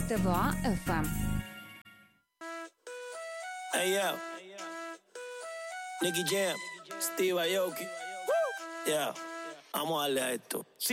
ТВА FM. Hey yo, Nicky Jam, Steve Aoki. Yeah, vamos a darle a esto.